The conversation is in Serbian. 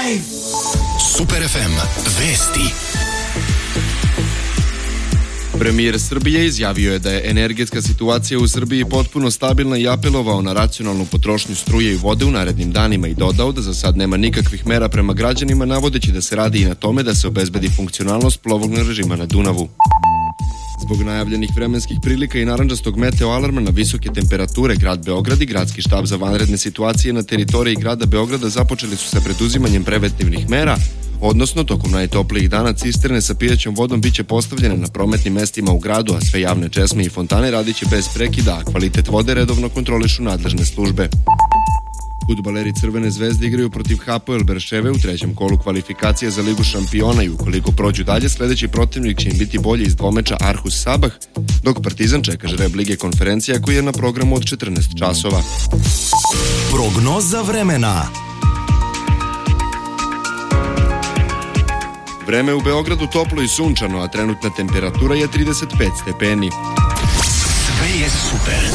Super FM vesti. Premijer Srbije izjavio je da je energetska situacija u Srbiji potpuno stabilna i apelovao na racionalnu potrošnju struje i vode u narednim danima i dodao da za sad nema nikakvih mera prema građanima, navodeći da se radi i na tome da se obezbedi funkcionalnost plovnog režima na Dunavu. Zbog najavljenih vremenskih prilika i narandžastog meteo alarma na visoke temperature, grad Beograd i gradski štab za vanredne situacije na teritoriji grada Beograda započeli su sa preduzimanjem preventivnih mera, odnosno tokom najtoplijih dana cisterne sa pijaćom vodom biće postavljene na prometnim mestima u gradu, a sve javne česme i fontane radiće bez prekida, a kvalitet vode redovno kontrolišu nadležne službe. Fudbaleri Crvene zvezde igraju protiv Hapoel Berševe u trećem kolu kvalifikacija za Ligu šampiona i ukoliko prođu dalje, sledeći protivnik će im biti bolji iz dvomeča Arhus Sabah, dok Partizan čeka žreb Lige konferencija koji je na programu od 14 časova. Prognoza vremena. Vreme u Beogradu toplo i sunčano, a trenutna temperatura je 35 stepeni. Sve je super.